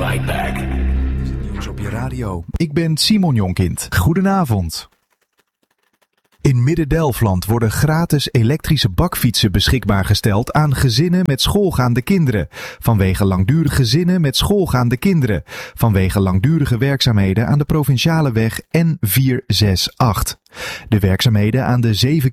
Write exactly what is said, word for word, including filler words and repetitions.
right back. Nieuws op je radio. Ik ben Simon Jonkind. Goedenavond. In Midden-Delfland worden gratis elektrische bakfietsen beschikbaar gesteld aan gezinnen met schoolgaande kinderen. Vanwege langdurige gezinnen met schoolgaande kinderen. Vanwege langdurige werkzaamheden aan de provinciale weg N vier zes acht. De werkzaamheden aan de zeven